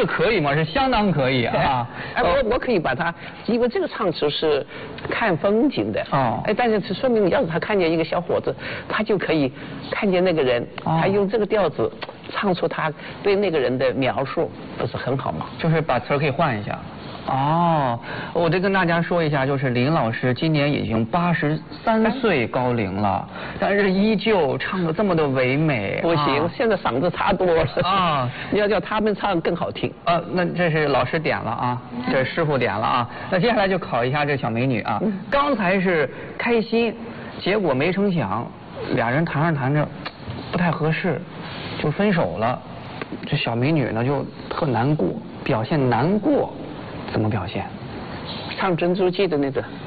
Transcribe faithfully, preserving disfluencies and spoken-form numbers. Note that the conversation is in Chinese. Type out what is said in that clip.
是可以吗？是相当可以啊！ 哎，我我可以把它，因为这个唱词是看风景的哦。 哎，但是这说明要是他看见一个小伙子，他就可以看见那个人， 哦、 他用这个调子唱出他对那个人的描述，不是很好吗？ 就是把词儿可以换一下。哦，我得跟大家说一下，就是林老师今年已经八十三岁高龄了，但是依旧唱得这么的唯美。 不行， 啊、 现在嗓子差多了啊！你要叫他们唱更好听。 呃，那这是老师点了啊，这是师傅点了啊。那接下来就考一下这小美女啊。嗯、刚才是开心，结果没成想，俩人谈着谈着不太合适，就分手了。这小美女呢就特难过，表现难过。怎么表现？ 唱《珍珠记》的那个。